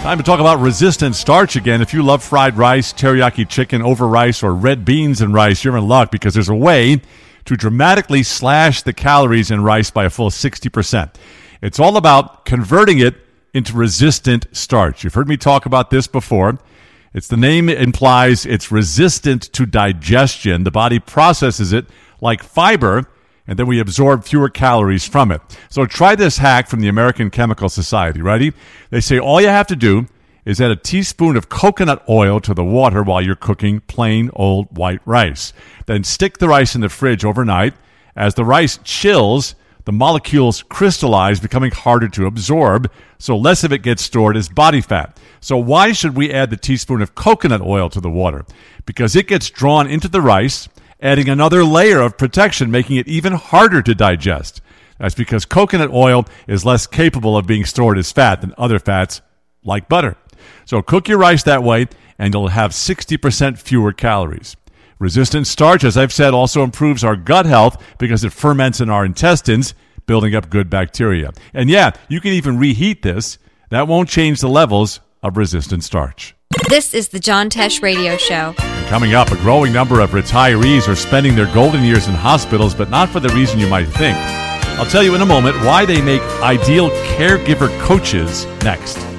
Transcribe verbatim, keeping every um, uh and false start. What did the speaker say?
Time to talk about resistant starch again. If you love fried rice, teriyaki chicken over rice, or red beans and rice, you're in luck because there's a way to dramatically slash the calories in rice by a full sixty percent. It's all about converting it into resistant starch. You've heard me talk about this before. It's the name implies it's resistant to digestion. The body processes it like fiber, and then we absorb fewer calories from it. So try this hack from the American Chemical Society. Ready? They say all you have to do is add a teaspoon of coconut oil to the water while you're cooking plain old white rice. Then stick the rice in the fridge overnight. As the rice chills, the molecules crystallize, becoming harder to absorb, so less of it gets stored as body fat. So why should we add the teaspoon of coconut oil to the water? Because it gets drawn into the rice, adding another layer of protection, making it even harder to digest. That's because coconut oil is less capable of being stored as fat than other fats like butter. So cook your rice that way, and you'll have sixty percent fewer calories. Resistant starch, as I've said, also improves our gut health because it ferments in our intestines, building up good bacteria. And yeah, you can even reheat this. That won't change the levels of resistant starch. This is the John Tesh Radio Show. And coming up, a growing number of retirees are spending their golden years in hospitals, but not for the reason you might think. I'll tell you in a moment why they make ideal caregiver coaches next.